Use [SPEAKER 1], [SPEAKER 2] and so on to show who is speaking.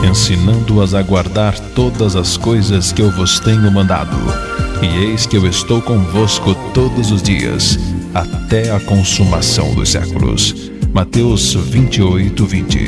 [SPEAKER 1] ensinando-as a guardar todas as coisas que eu vos tenho mandado. E eis que eu estou convosco todos os dias, até a consumação dos séculos. Mateus 28:20.